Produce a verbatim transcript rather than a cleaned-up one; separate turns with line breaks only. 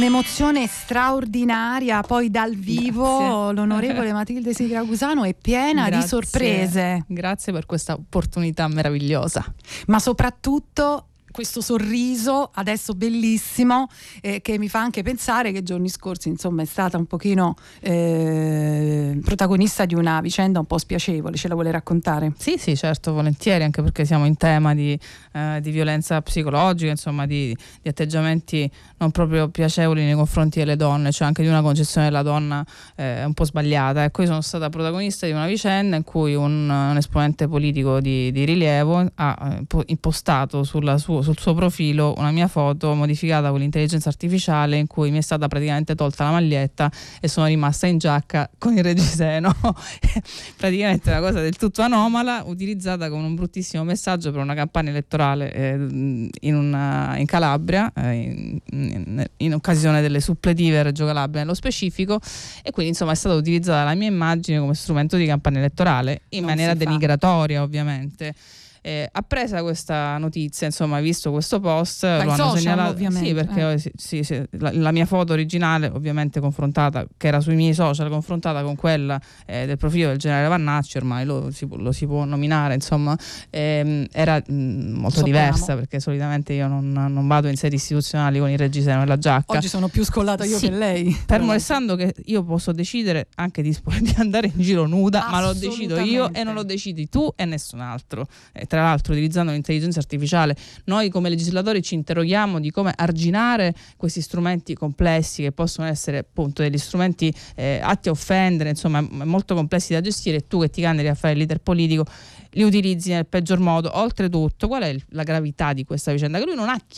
Un'emozione straordinaria, poi dal vivo. Grazie. L'onorevole Matilde Siracusano è piena
Grazie.
di sorprese.
Grazie per questa opportunità meravigliosa.
Ma soprattutto questo sorriso adesso bellissimo, eh, che mi fa anche pensare che giorni scorsi insomma è stata un pochino eh, protagonista di una vicenda un po' spiacevole. Ce la vuole raccontare?
Sì, sì, certo, volentieri, anche perché siamo in tema di, eh, di violenza psicologica, insomma di, di atteggiamenti non proprio piacevoli nei confronti delle donne, cioè anche di una concezione della donna eh, un po' sbagliata. E qui sono stata protagonista di una vicenda in cui un, un esponente politico di, di rilievo ha eh, impostato sulla sua sul suo profilo una mia foto modificata con l'intelligenza artificiale, in cui mi è stata praticamente tolta la maglietta e sono rimasta in giacca con il reggiseno. Praticamente una cosa del tutto anomala, utilizzata come un bruttissimo messaggio per una campagna elettorale eh, in, una, in Calabria eh, in, in, in occasione delle suppletive a Reggio Calabria nello specifico, e quindi insomma è stata utilizzata la mia immagine come strumento di campagna elettorale in
non
maniera denigratoria, ovviamente. Eh, appresa questa notizia, insomma, visto questo post,
Dai
lo hanno
social,
segnalato.
ovviamente.
Sì, perché
eh.
sì, sì, sì, la, la mia foto originale, ovviamente confrontata, che era sui miei social, confrontata con quella eh, del profilo del generale Vannacci, ormai lo si, lo si può nominare, insomma, ehm, era mh, molto
Sappiamo.
diversa, perché solitamente io non, non vado in sedi istituzionali con il reggiseno e la giacca.
Oggi sono più scollata io
sì,
che lei.
fermo restando che io posso decidere anche di, di andare in giro nuda, ma lo decido io e non lo decidi tu e nessun altro. Eh, tra l'altro, utilizzando l'intelligenza artificiale, noi come legislatori ci interroghiamo di come arginare questi strumenti complessi, che possono essere appunto degli strumenti eh, atti a offendere, insomma molto complessi da gestire, e tu che ti candidi a fare il leader politico li utilizzi nel peggior modo. Oltretutto, qual è la gravità di questa vicenda? Che lui non ha